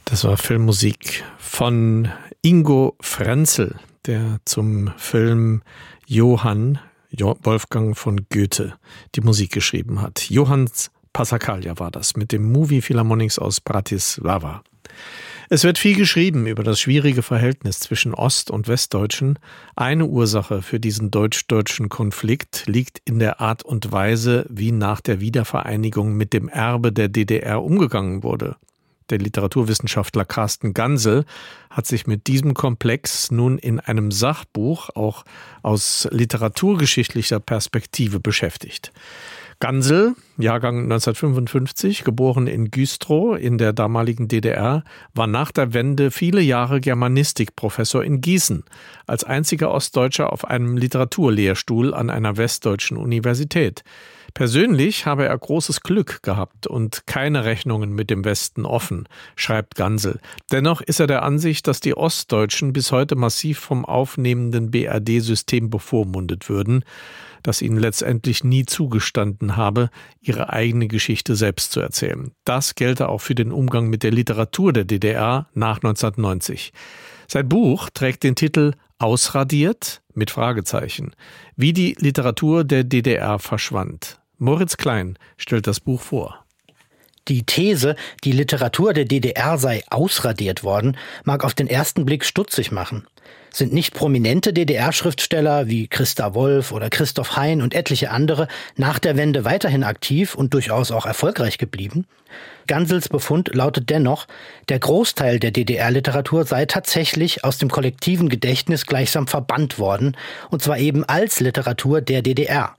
Das war Filmmusik von Ingo Frenzel, der zum Film Johann Wolfgang von Goethe die Musik geschrieben hat. Johanns Passacaglia war das mit dem Movie Philharmonics aus Bratislava. Es wird viel geschrieben über das schwierige Verhältnis zwischen Ost- und Westdeutschen. Eine Ursache für diesen deutsch-deutschen Konflikt liegt in der Art und Weise, wie nach der Wiedervereinigung mit dem Erbe der DDR umgegangen wurde. Der Literaturwissenschaftler Carsten Gansel hat sich mit diesem Komplex nun in einem Sachbuch auch aus literaturgeschichtlicher Perspektive beschäftigt. Gansel, Jahrgang 1955, geboren in Güstrow in der damaligen DDR, war nach der Wende viele Jahre Germanistikprofessor in Gießen, als einziger Ostdeutscher auf einem Literaturlehrstuhl an einer westdeutschen Universität. Persönlich habe er großes Glück gehabt und keine Rechnungen mit dem Westen offen, schreibt Gansel. Dennoch ist er der Ansicht, dass die Ostdeutschen bis heute massiv vom aufnehmenden BRD-System bevormundet würden, das ihnen letztendlich nie zugestanden habe, ihre eigene Geschichte selbst zu erzählen. Das gelte auch für den Umgang mit der Literatur der DDR nach 1990. Sein Buch trägt den Titel »Ausradiert?« mit Fragezeichen, wie die Literatur der DDR verschwand. Moritz Klein stellt das Buch vor. Die These, die Literatur der DDR sei ausradiert worden, mag auf den ersten Blick stutzig machen. Sind nicht prominente DDR-Schriftsteller wie Christa Wolf oder Christoph Hein und etliche andere nach der Wende weiterhin aktiv und durchaus auch erfolgreich geblieben? Gansels Befund lautet dennoch, der Großteil der DDR-Literatur sei tatsächlich aus dem kollektiven Gedächtnis gleichsam verbannt worden, und zwar eben als Literatur der DDR.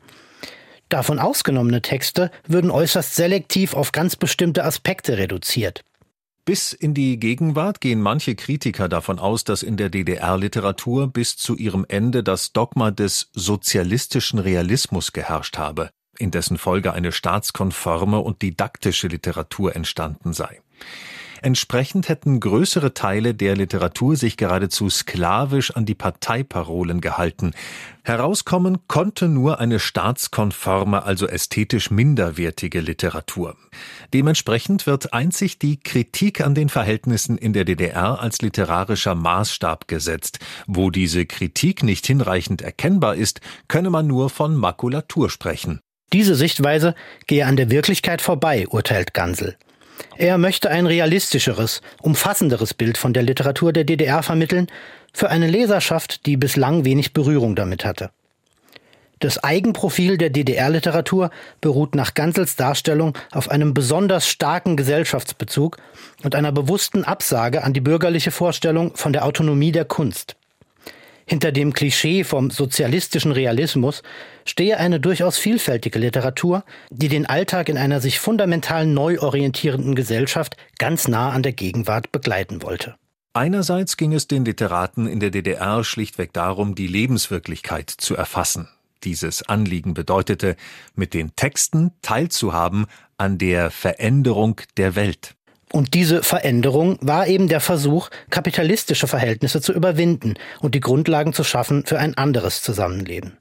Davon ausgenommene Texte würden äußerst selektiv auf ganz bestimmte Aspekte reduziert. Bis in die Gegenwart gehen manche Kritiker davon aus, dass in der DDR-Literatur bis zu ihrem Ende das Dogma des sozialistischen Realismus geherrscht habe, in dessen Folge eine staatskonforme und didaktische Literatur entstanden sei. Entsprechend hätten größere Teile der Literatur sich geradezu sklavisch an die Parteiparolen gehalten. Herauskommen konnte nur eine staatskonforme, also ästhetisch minderwertige Literatur. Dementsprechend wird einzig die Kritik an den Verhältnissen in der DDR als literarischer Maßstab gesetzt. Wo diese Kritik nicht hinreichend erkennbar ist, könne man nur von Makulatur sprechen. Diese Sichtweise gehe an der Wirklichkeit vorbei, urteilt Gansel. Er möchte ein realistischeres, umfassenderes Bild von der Literatur der DDR vermitteln, für eine Leserschaft, die bislang wenig Berührung damit hatte. Das Eigenprofil der DDR-Literatur beruht nach Gansels Darstellung auf einem besonders starken Gesellschaftsbezug und einer bewussten Absage an die bürgerliche Vorstellung von der Autonomie der Kunst. Hinter dem Klischee vom sozialistischen Realismus stehe eine durchaus vielfältige Literatur, die den Alltag in einer sich fundamental neu orientierenden Gesellschaft ganz nah an der Gegenwart begleiten wollte. Einerseits ging es den Literaten in der DDR schlichtweg darum, die Lebenswirklichkeit zu erfassen. Dieses Anliegen bedeutete, mit den Texten teilzuhaben an der Veränderung der Welt. Und diese Veränderung war eben der Versuch, kapitalistische Verhältnisse zu überwinden und die Grundlagen zu schaffen für ein anderes Zusammenleben.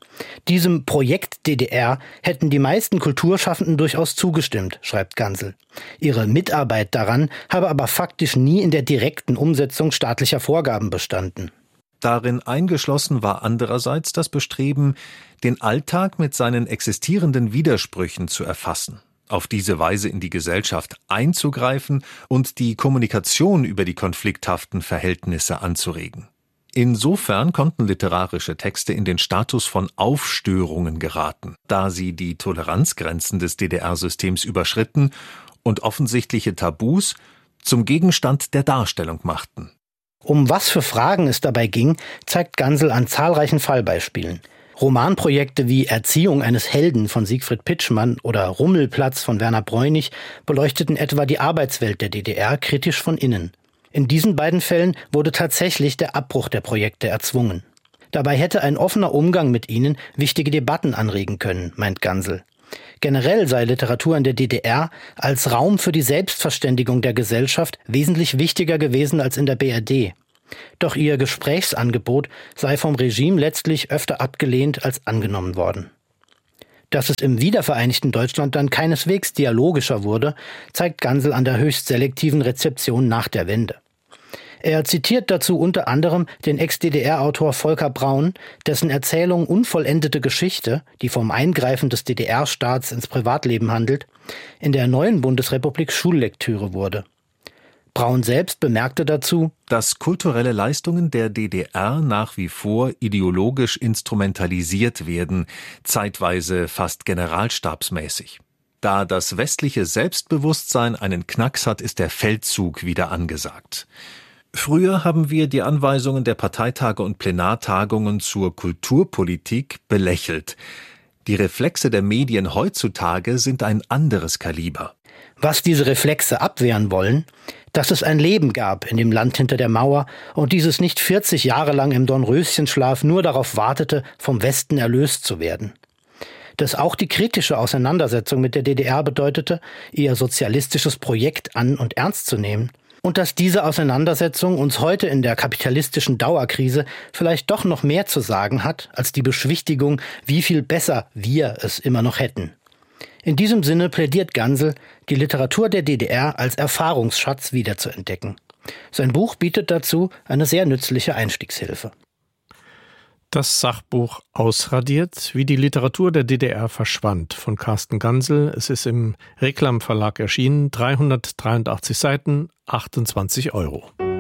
Diesem Projekt DDR hätten die meisten Kulturschaffenden durchaus zugestimmt, schreibt Gansel. Ihre Mitarbeit daran habe aber faktisch nie in der direkten Umsetzung staatlicher Vorgaben bestanden. Darin eingeschlossen war andererseits das Bestreben, den Alltag mit seinen existierenden Widersprüchen zu erfassen, auf diese Weise in die Gesellschaft einzugreifen und die Kommunikation über die konflikthaften Verhältnisse anzuregen. Insofern konnten literarische Texte in den Status von Aufstörungen geraten, da sie die Toleranzgrenzen des DDR-Systems überschritten und offensichtliche Tabus zum Gegenstand der Darstellung machten. Um was für Fragen es dabei ging, zeigt Gansel an zahlreichen Fallbeispielen. Romanprojekte wie Erziehung eines Helden von Siegfried Pitschmann oder Rummelplatz von Werner Bräunig beleuchteten etwa die Arbeitswelt der DDR kritisch von innen. In diesen beiden Fällen wurde tatsächlich der Abbruch der Projekte erzwungen. Dabei hätte ein offener Umgang mit ihnen wichtige Debatten anregen können, meint Gansel. Generell sei Literatur in der DDR als Raum für die Selbstverständigung der Gesellschaft wesentlich wichtiger gewesen als in der BRD. Doch ihr Gesprächsangebot sei vom Regime letztlich öfter abgelehnt als angenommen worden. Dass es im wiedervereinigten Deutschland dann keineswegs dialogischer wurde, zeigt Gansel an der höchst selektiven Rezeption nach der Wende. Er zitiert dazu unter anderem den Ex-DDR-Autor Volker Braun, dessen Erzählung Unvollendete Geschichte, die vom Eingreifen des DDR-Staats ins Privatleben handelt, in der neuen Bundesrepublik Schullektüre wurde. Braun selbst bemerkte dazu, dass kulturelle Leistungen der DDR nach wie vor ideologisch instrumentalisiert werden, zeitweise fast generalstabsmäßig. Da das westliche Selbstbewusstsein einen Knacks hat, ist der Feldzug wieder angesagt. Früher haben wir die Anweisungen der Parteitage und Plenartagungen zur Kulturpolitik belächelt. Die Reflexe der Medien heutzutage sind ein anderes Kaliber. Was diese Reflexe abwehren wollen, dass es ein Leben gab in dem Land hinter der Mauer und dieses nicht 40 Jahre lang im Dornröschenschlaf nur darauf wartete, vom Westen erlöst zu werden. Dass auch die kritische Auseinandersetzung mit der DDR bedeutete, ihr sozialistisches Projekt an- und ernst zu nehmen. Und dass diese Auseinandersetzung uns heute in der kapitalistischen Dauerkrise vielleicht doch noch mehr zu sagen hat, als die Beschwichtigung, wie viel besser wir es immer noch hätten. In diesem Sinne plädiert Gansel, die Literatur der DDR als Erfahrungsschatz wiederzuentdecken. Sein Buch bietet dazu eine sehr nützliche Einstiegshilfe. Das Sachbuch Ausradiert, wie die Literatur der DDR verschwand, von Carsten Gansel. Es ist im Reklam Verlag erschienen, 383 Seiten, 28 €.